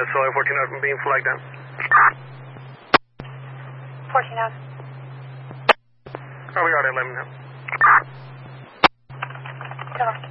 Soil 14 out being flagged down. 14 out. Oh, we got 11 now. Go.